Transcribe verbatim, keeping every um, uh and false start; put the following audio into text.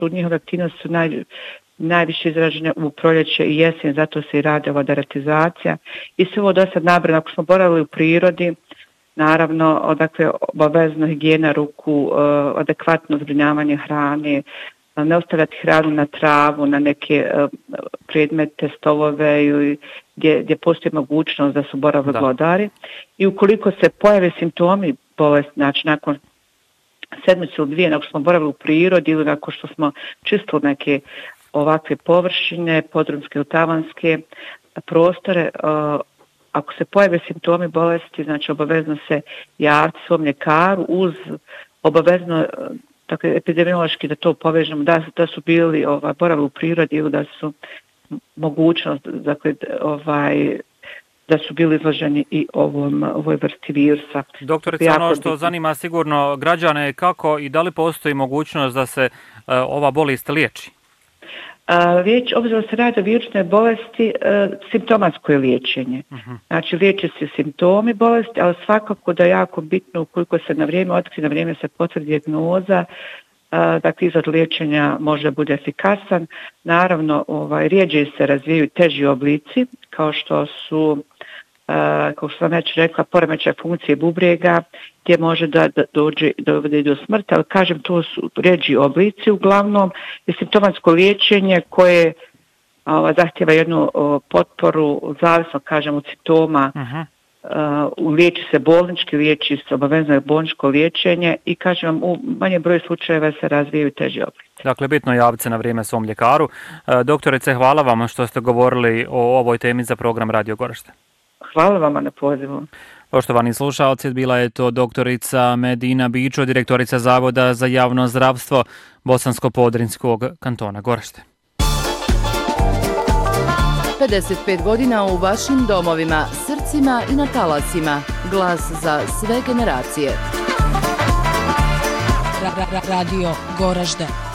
su njihove aktivnosti su naj, najviše izražene u proljeće i jesen, zato se i radi ova deratizacija. I sve ovo dosta nabrano, ako smo boravili u prirodi, naravno, odakle obavezno higijena ruku, adekvatno zbrinjavanje hrane, ne ostavljati hranu na travu, na neke predmete, stolove ili gdje, gdje postoji mogućnost da su boravili glodari. I ukoliko se pojave simptomi bolesti, znači nakon sedmice ili dvije, nakon što smo boravili u prirodi ili nakon što smo čistili neke ovakve površine, podrumske ili tavanske prostore, ako se pojave simptomi bolesti, znači obavezno se javiti svom ljekaru uz obavezno, dakle, epidemiološki da to povežemo, da, da su bili ovaj, boravili u prirodi ili da su mogućnost, dakle, ovaj, da su bili izloženi i ovom, ovoj vrsti virusa. Doktorica, ono što zanima sigurno građane, kako i da li postoji mogućnost da se uh, ova bolest liječi? Liječ, obzirom se radi o virusnoj bolesti, simptomatsko je liječenje. Uh-huh. Znači, liječe se simptomi bolesti, ali svakako da je jako bitno ukoliko se na vrijeme otkrije, na vrijeme se potvrdi dijagnoza, dakle, izvod liječenja može bude efikasan. Naravno, ovaj, rijeđe se razvijaju teži oblici, kao što su, kao što sam već rekla, poremećaj funkcije bubrega, gdje može da dođe dovede do smrti, ali kažem, to su rijeđi oblici uglavnom, je simptomatsko liječenje koje ova, zahtjeva jednu o, potporu, zavisno, kažem, od simptoma. Uh-huh. Uh, liječi se bolnički, liječi se obavezno je bolničko liječenje i, kažem vam, u manje broj slučajeva se razvijaju teži oblici. Dakle, bitno javiti se na vrijeme svom ljekaru. Uh, doktorice, hvala vam što ste govorili o ovoj temi za program Radio Goražde. Hvala vama na pozivu. Poštovani slušalci, bila je to doktorica Medina Bićo, direktorica Zavoda za javno zdravstvo Bosansko-Podrinjskog kantona Goražde. pedeset pet godina u vašim domovima, srcima i na talasima. Glas za sve generacije. Radio Goražde.